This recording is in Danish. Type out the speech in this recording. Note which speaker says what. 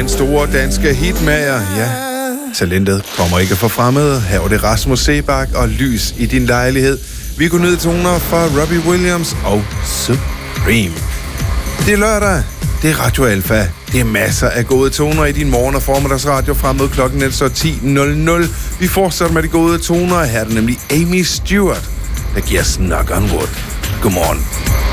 Speaker 1: den store danske hitmager. Ja, talentet kommer ikke fra fremmede. Her er det Rasmus Seebach og Lys i din lejlighed. Vi kunne nyde toner fra Robbie Williams og Supreme. Det er lørdag. Det er Radio Alfa. Det er masser af gode toner i din morgen- og formiddagsradio frem mod klokken 10:00. Vi fortsætter med de gode toner. Her er det nemlig Amy Stewart, der giver Knock on Wood. Godmorgen.